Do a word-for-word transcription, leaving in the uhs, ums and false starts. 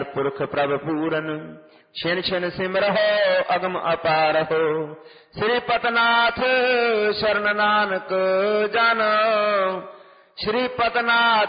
पुरख प्रभ पूरन छिन छिन सिमरहो अगम अपारहो। श्री पतनाथ शरण नानक जान, श्री पतनाथ